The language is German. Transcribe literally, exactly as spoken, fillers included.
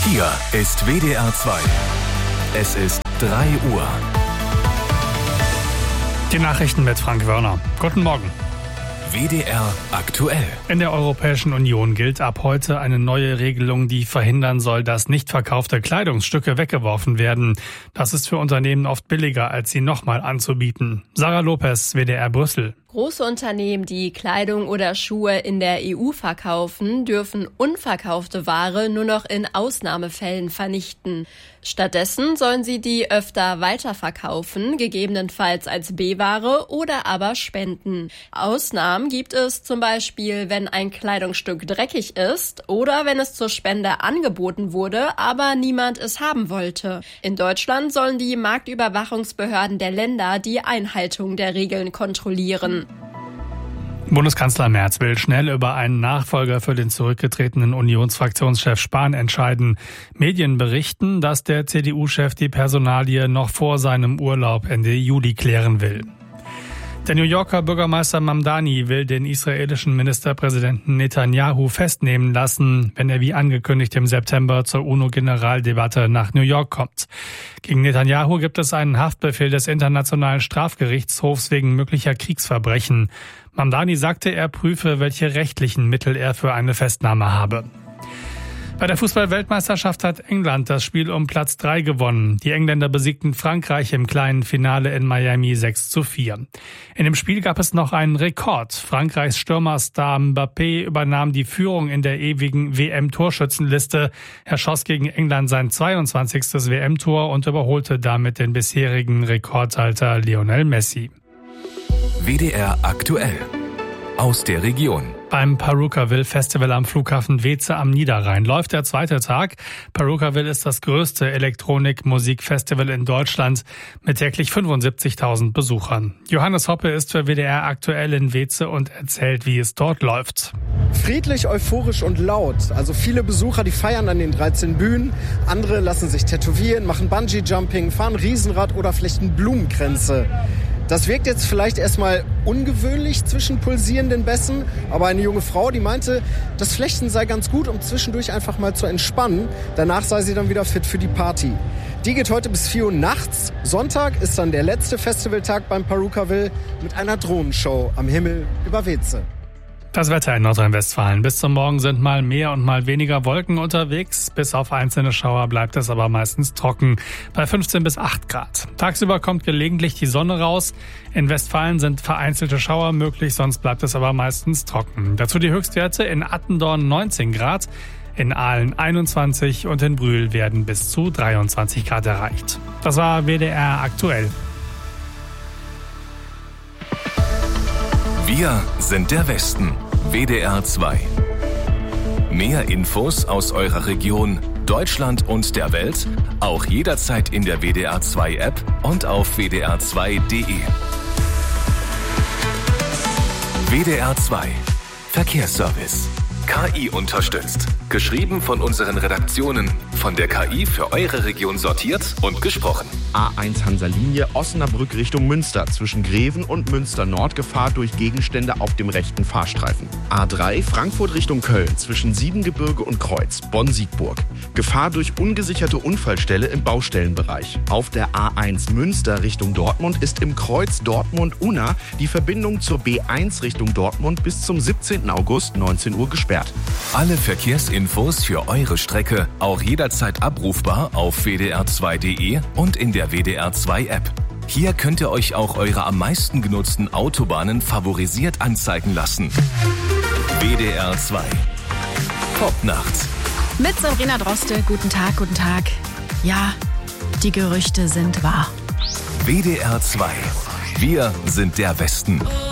Hier ist W D R zwei. Es ist drei Uhr. Die Nachrichten mit Frank Wörner. Guten Morgen. W D R aktuell. In der Europäischen Union gilt ab heute eine neue Regelung, die verhindern soll, dass nicht verkaufte Kleidungsstücke weggeworfen werden. Das ist für Unternehmen oft billiger, als sie nochmal anzubieten. Sarah Lopez, W D R Brüssel. Große Unternehmen, die Kleidung oder Schuhe in der E U verkaufen, dürfen unverkaufte Ware nur noch in Ausnahmefällen vernichten. Stattdessen sollen sie die öfter weiterverkaufen, gegebenenfalls als B-Ware oder aber spenden. Ausnahmen gibt es zum Beispiel, wenn ein Kleidungsstück dreckig ist oder wenn es zur Spende angeboten wurde, aber niemand es haben wollte. In Deutschland sollen die Marktüberwachungsbehörden der Länder die Einhaltung der Regeln kontrollieren. Bundeskanzler Merz will schnell über einen Nachfolger für den zurückgetretenen Unionsfraktionschef Spahn entscheiden. Medien berichten, dass der C D U-Chef die Personalie noch vor seinem Urlaub Ende Juli klären will. Der New Yorker Bürgermeister Mamdani will den israelischen Ministerpräsidenten Netanyahu festnehmen lassen, wenn er wie angekündigt im September zur UNO-Generaldebatte nach New York kommt. Gegen Netanyahu gibt es einen Haftbefehl des Internationalen Strafgerichtshofs wegen möglicher Kriegsverbrechen. Mamdani sagte, er prüfe, welche rechtlichen Mittel er für eine Festnahme habe. Bei der Fußball-Weltmeisterschaft hat England das Spiel um Platz drei gewonnen. Die Engländer besiegten Frankreich im kleinen Finale in Miami sechs zu vier. In dem Spiel gab es noch einen Rekord. Frankreichs Stürmerstar Mbappé übernahm die Führung in der ewigen W M-Torschützenliste. Er schoss gegen England sein zweiundzwanzigstes W M-Tor und überholte damit den bisherigen Rekordhalter Lionel Messi. W D R aktuell. Aus der Region. Beim Purukaville Festival am Flughafen Weeze am Niederrhein läuft der zweite Tag. Purukaville ist das größte Elektronik-Musik-Festival in Deutschland mit täglich fünfundsiebzigtausend Besuchern. Johannes Hoppe ist für W D R aktuell in Weeze und erzählt, wie es dort läuft. Friedlich, euphorisch und laut. Also viele Besucher, die feiern an den dreizehn Bühnen. Andere lassen sich tätowieren, machen Bungee-Jumping, fahren Riesenrad oder flechten Blumenkränze. Das wirkt jetzt vielleicht erstmal ungewöhnlich zwischen pulsierenden Bässen, aber eine junge Frau, die meinte, das Flechten sei ganz gut, um zwischendurch einfach mal zu entspannen. Danach sei sie dann wieder fit für die Party. Die geht heute bis vier Uhr nachts. Sonntag ist dann der letzte Festivaltag beim Purukaville mit einer Drohnenshow am Himmel über Weeze. Das Wetter in Nordrhein-Westfalen. Bis zum Morgen sind mal mehr und mal weniger Wolken unterwegs. Bis auf einzelne Schauer bleibt es aber meistens trocken bei fünfzehn bis acht Grad. Tagsüber kommt gelegentlich die Sonne raus. In Westfalen sind vereinzelte Schauer möglich, sonst bleibt es aber meistens trocken. Dazu die Höchstwerte in Attendorn neunzehn Grad, in Aalen einundzwanzig und in Brühl werden bis zu dreiundzwanzig Grad erreicht. Das war W D R aktuell. Wir sind der Westen. W D R zwei. Mehr Infos aus eurer Region, Deutschland und der Welt, auch jederzeit in der W D R zwei App und auf w d r zwei punkt d e. W D R zwei. Verkehrsservice. K I unterstützt. Geschrieben von unseren Redaktionen. Von der K I für eure Region sortiert und gesprochen. A eins Hansa-Linie Osnabrück Richtung Münster. Zwischen Greven und Münster Nord Gefahr durch Gegenstände auf dem rechten Fahrstreifen. A drei Frankfurt Richtung Köln. Zwischen Siebengebirge und Kreuz. Bonn-Siegburg. Gefahr durch ungesicherte Unfallstelle im Baustellenbereich. Auf der A eins Münster Richtung Dortmund ist im Kreuz Dortmund-Unna die Verbindung zur B eins Richtung Dortmund bis zum siebzehnten August neunzehn Uhr gesperrt. Alle Verkehrsinfos für eure Strecke auch jederzeit abrufbar auf w d r zwei punkt d e und in der W D R zwei App. Hier könnt ihr euch auch eure am meisten genutzten Autobahnen favorisiert anzeigen lassen. W D R zwei. Top nachts. Mit Sabrina Droste. Guten Tag, guten Tag. Ja, die Gerüchte sind wahr. W D R zwei. Wir sind der Westen.